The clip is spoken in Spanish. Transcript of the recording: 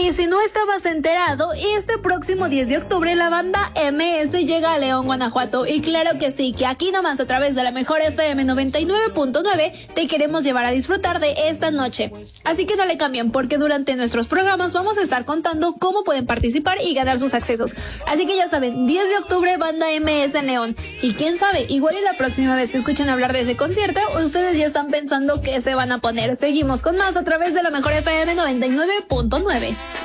Y si no estabas enterado, este próximo 10 de octubre la banda MS llega a León, Guanajuato. Y claro que sí, que aquí nomás a través de la mejor FM 99.9 te queremos llevar a disfrutar de esta noche. Así que no le cambien, porque durante nuestros programas vamos a estar contando cómo pueden participar y ganar sus accesos. Así que ya saben, 10 de octubre, banda MS en León. Y quién sabe, igual y la próxima vez que escuchen hablar de ese concierto, ustedes ya están pensando qué se van a poner. Seguimos con más a través de la mejor FM 99.9.